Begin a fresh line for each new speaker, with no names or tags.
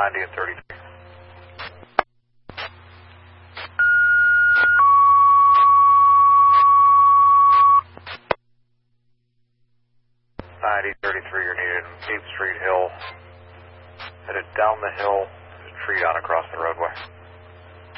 90 and 33. 33, you're needed in 8th Street Hill. Headed down the hill, there's a tree down across the roadway.